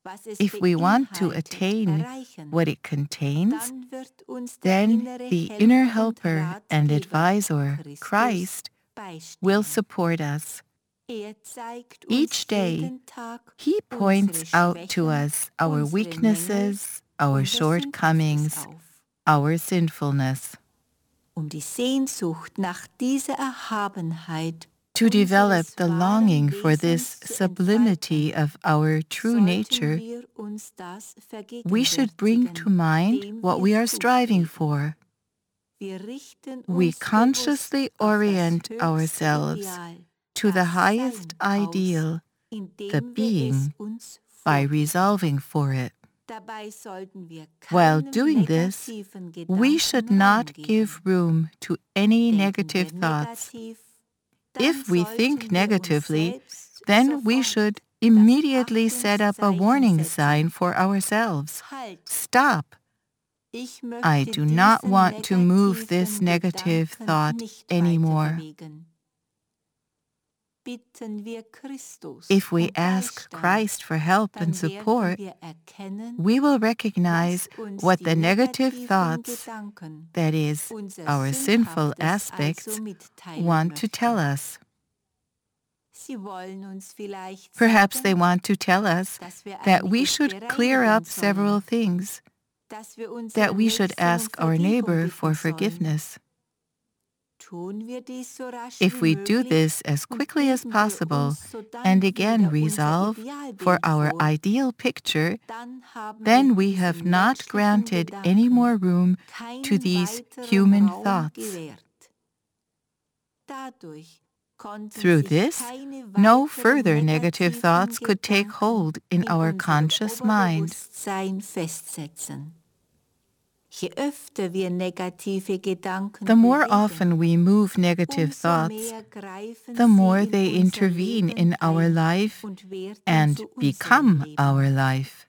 If we want to attain what it contains, then the inner helper and advisor, Christ, will support us. Each day, He points out to us our weaknesses, our shortcomings, our sinfulness. To develop the longing for this sublimity of our true nature, we should bring to mind what we are striving for. We consciously orient ourselves to the highest ideal, the being, by resolving for it. While doing this, we should not give room to any negative thoughts. If we think negatively, then we should immediately set up a warning sign for ourselves. Stop! I do not want to move this negative thought anymore. If we ask Christ for help and support, we will recognize what the negative thoughts, that is, our sinful aspects, want to tell us. Perhaps they want to tell us that we should clear up several things, that we should ask our neighbor for forgiveness. If we do this as quickly as possible and again resolve for our ideal picture, then we have not granted any more room to these human thoughts. Through this, no further negative thoughts could take hold in our conscious mind. The more often we move negative thoughts, the more they intervene in our life and become our life.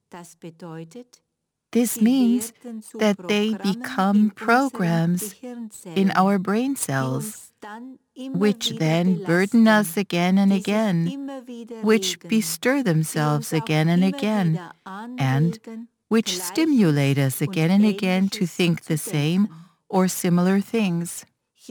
This means that they become programs in our brain cells, which then burden us again and again, which bestir themselves again and again, and which stimulate us again and again to think the same or similar things.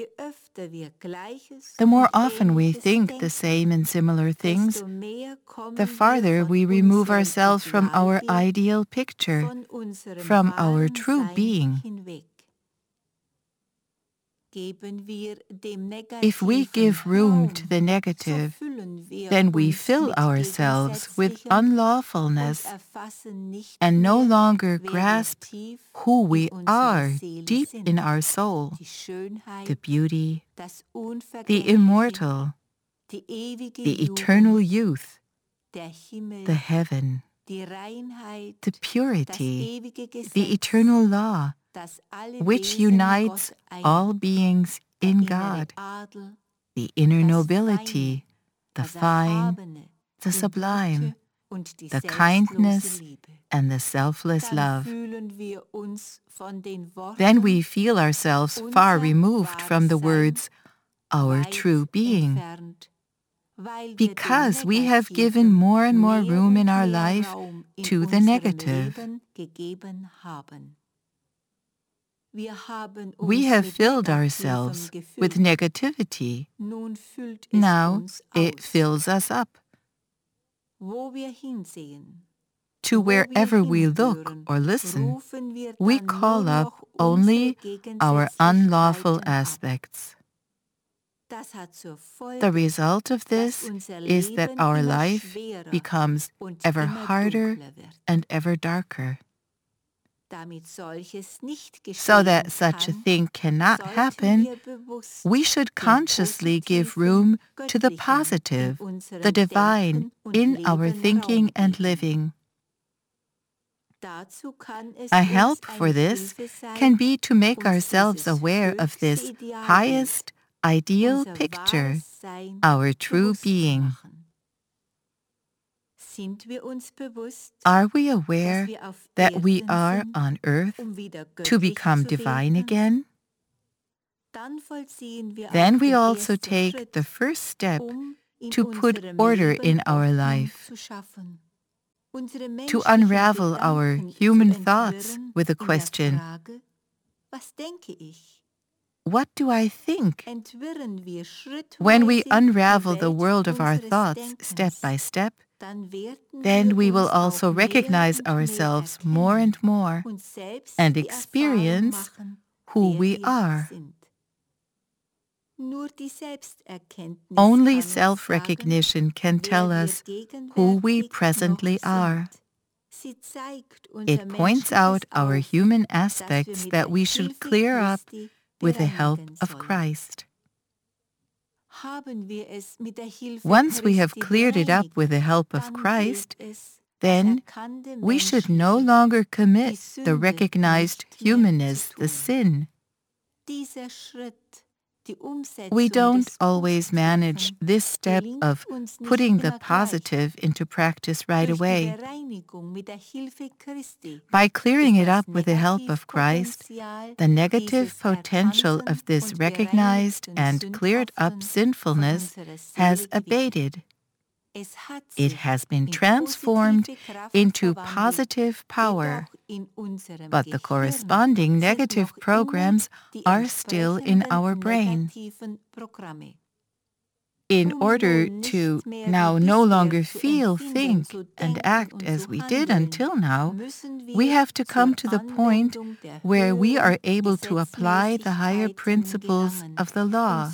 The more often we think the same and similar things, the farther we remove ourselves from our ideal picture, from our true being. If we give room to the negative, then we fill ourselves with unlawfulness and no longer grasp who we are deep in our soul, the beauty, the immortal, the eternal youth, the heaven, the purity, the eternal law, which unites all beings in God, the inner nobility, the fine, the sublime, the kindness, and the selfless love. Then we feel ourselves far removed from the words, our true being, because we have given more and more room in our life to the negative. We have filled ourselves with negativity. Now it fills us up. To wherever we look or listen, we call up only our unlawful aspects. The result of this is that our life becomes ever harder and ever darker. So that such a thing cannot happen, we should consciously give room to the positive, the divine, in our thinking and living. A help for this can be to make ourselves aware of this highest, ideal picture, our true being. Are we aware that we are on earth to become divine again? Then we also take the first step to put order in our life. to unravel our human thoughts with the question, what do I think? When we unravel the world of our thoughts step by step, then we will also recognize ourselves more and more and experience who we are. Only self-recognition can tell us who we presently are. It points out our human aspects that we should clear up with the help of Christ. Once we have cleared it up with the help of Christ, then we should no longer commit the recognized human as the sin. We don't always manage this step of putting the positive into practice right away. By clearing it up with the help of Christ, the negative potential of this recognized and cleared up sinfulness has abated. It has been transformed into positive power, but the corresponding negative programs are still in our brain. In order to now no longer feel, think, and act as we did until now, we have to come to the point where we are able to apply the higher principles of the law.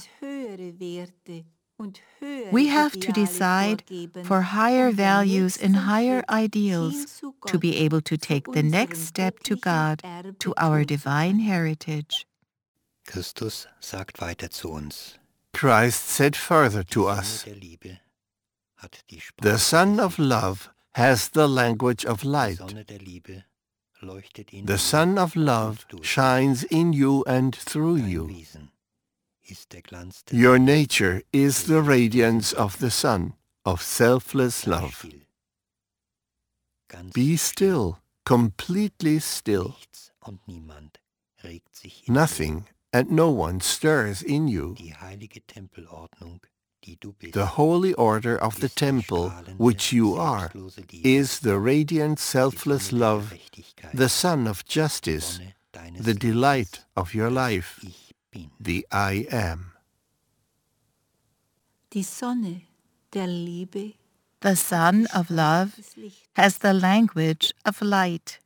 We have to decide for higher values and higher ideals to be able to take the next step to God, to our divine heritage. Christus sagt weiter zu uns. Christ said further to us, "The Son of Love has the language of light. The Son of Love shines in you and through you. Your nature is the radiance of the sun, of selfless love. Be still, completely still. Nothing and no one stirs in you. The holy order of the temple, which you are, is the radiant selfless love, the sun of justice, the delight of your life, the I am." The Son of Love has the language of light.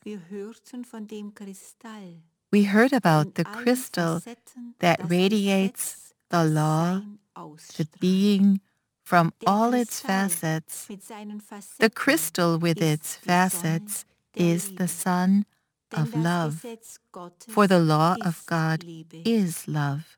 We heard about the crystal that radiates the law, the being, from all its facets. The crystal with its facets is the Son of Love, for the law of God is love.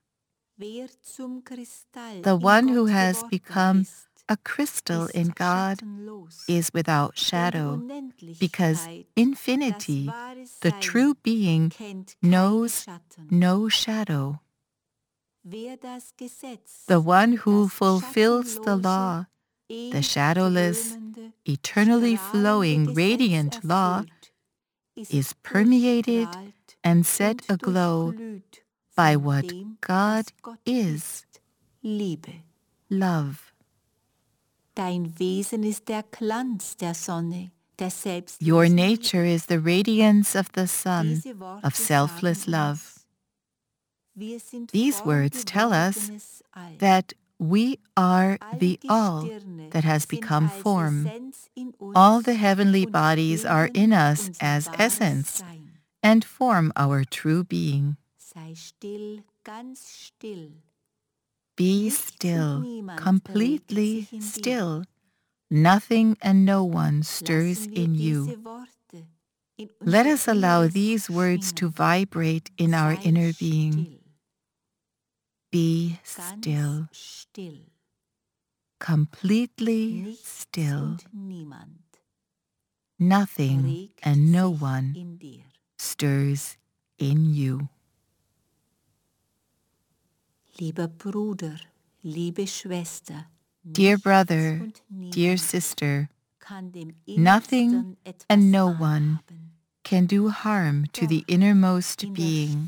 The one who has become a crystal in God is without shadow, because infinity, the true being, knows no shadow. The one who fulfills the law, the shadowless, eternally flowing, radiant law, is permeated and set aglow by what God is, love. Your nature is the radiance of the sun, of selfless love. These words tell us that we are the all that has become form. All the heavenly bodies are in us as essence and form our true being. Be still, completely still. Nothing and no one stirs in you. Let us allow these words to vibrate in our inner being. Be still, completely still. Nothing and no one stirs in you. Dear brother, dear sister, nothing and no one can do harm to the innermost being.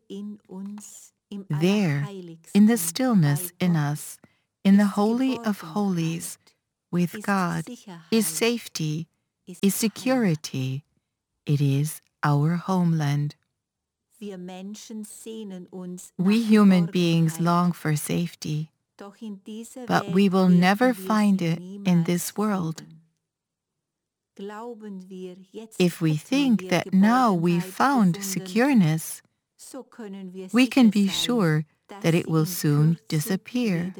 There, in the stillness in us, in the Holy of Holies, with God, is safety, is security. It is our homeland. We human beings long for safety, but we will never find it in this world. If we think that now we've found secureness, we can be sure that it will soon disappear.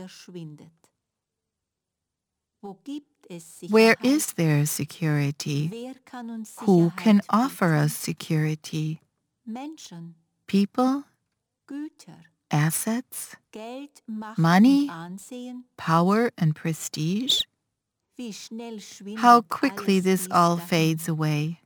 Where is there security? Who can offer us security? People? Assets? Money? Power and prestige? How quickly this all fades away.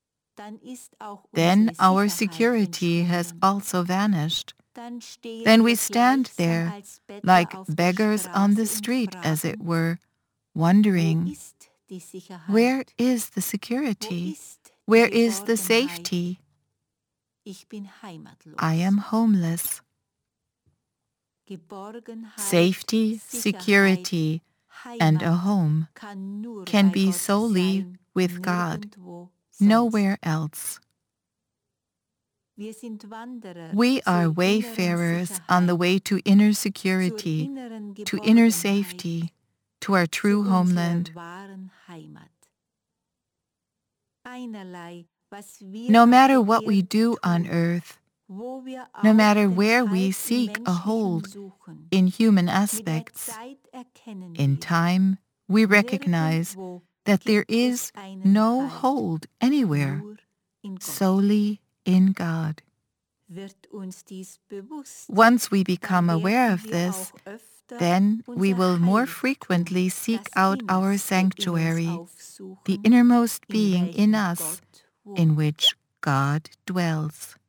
Then our security has also vanished. Then we stand there like beggars on the street, as it were, wondering, where is the security? Where is the safety? I am homeless. Safety, security, and a home can be solely with God, nowhere else. We are wayfarers on the way to inner security, to inner safety, to our true homeland. No matter what we do on earth, no matter where we seek a hold in human aspects, in time we recognize that there is no hold anywhere, solely in God. Once we become aware of this, then we will more frequently seek out our sanctuary, the innermost being in us, in which God dwells.